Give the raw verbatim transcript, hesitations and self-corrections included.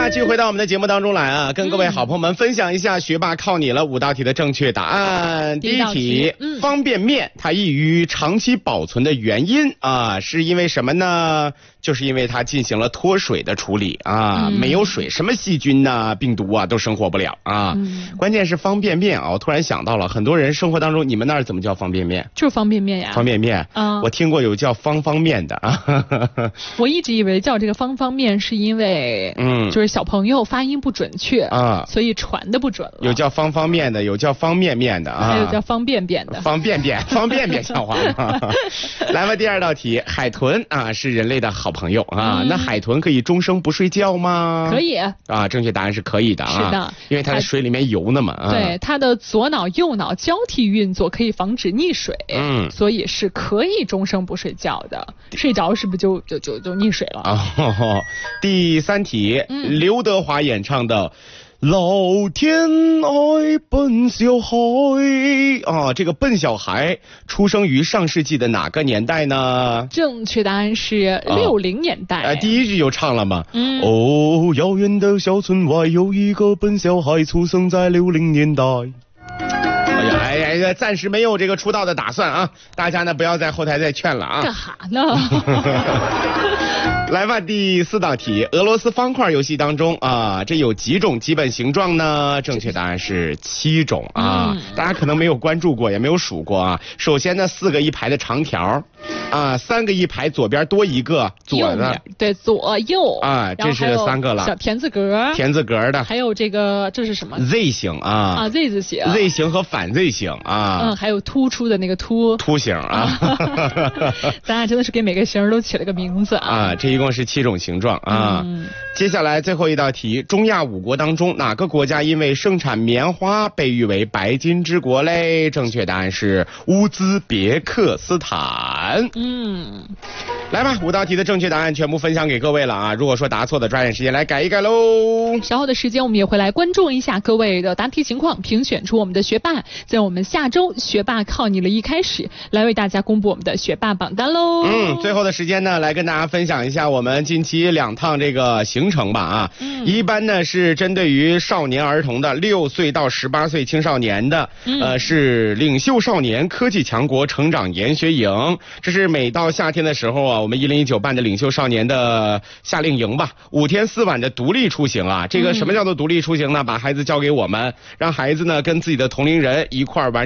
吧，继续回到我们的节目当中来啊，跟各位好朋友们分享一下学霸靠你了五道题的正确答案。第一题，嗯、方便面它易于长期保存的原因啊，是因为什么呢？就是因为它进行了脱水的处理啊，嗯、没有水，什么细菌呐、啊、病毒啊都生活不了啊。嗯、关键是方便面啊，我突然想到了，很多人生活当中，你们那儿怎么叫方便面？ 就是方便面呀。 方便面，嗯，我听过有叫方方面的啊。 我一直以为叫这个方方面是因为，嗯，就是小朋友发音不准确啊，所以传的不准了。 有叫方方面的，有叫方面面的啊， 还有叫方便便的。 方便便，方便便，笑话吗？来吧，第二道题，海豚啊是人类的好朋友啊，嗯、那海豚可以终生不睡觉吗？ 可以啊，正确答案是可以的啊， 是的， 因为它在水里面游呢嘛。啊、 对，它的左脑右脑交替运作，可以防止溺水，嗯，所以是可以终生不睡觉的。睡着是不是就就就就溺水了啊？ 哦、第三题，嗯、刘德华演唱的。老天爱笨小孩啊，这个笨小孩出生于上世纪的哪个年代呢？ 正确答案是六零年代。 哎、啊，第一句就唱了嘛。嗯。哦，遥远的小村外有一个笨小孩，出生在六零年代。哎呀，哎呀，暂时没有这个出道的打算啊！大家呢不要在后台再劝了啊！ 干哈呢？ 来吧，第四道题，俄罗斯方块游戏当中啊，这有几种基本形状呢？正确答案是七种啊！嗯、大家可能没有关注过，也没有数过啊。首先呢，四个一排的长条，啊，三个一排，左边多一个，左的对左右啊，这是三个了。 小田字格， 田字格的， 还有这个这是什么 ？Z 型啊啊 ，Z 字形 ，Z 型和反 Z 型啊， 嗯，还有突出的那个突凸形啊。 咱俩真的是给每个型都起了个名字啊。 啊，这一共是七种形状啊。嗯、接下来最后一道题，中亚五国当中哪个国家因为生产棉花被誉为白金之国嘞？正确答案是乌兹别克斯坦。嗯，来吧，五道题的正确答案全部分享给各位了啊！如果说答错的，抓紧时间来改一改喽。 稍后的时间我们也会来关注一下各位的答题情况，评选出我们的学霸，在我们下周学霸靠你了一开始来为大家公布我们的学霸榜单喽。 嗯，最后的时间呢，来跟大家分享一下我们近期两趟这个行程吧啊。嗯、一般呢是针对于少年儿童的，六岁到十八岁青少年的，嗯、呃是领袖少年科技强国成长研学营，这是每到夏天的时候啊，我们一零一九办的领袖少年的夏令营吧，五天四晚的独立出行啊。这个什么叫做独立出行呢？把孩子交给我们，让孩子呢跟自己的同龄人一块玩。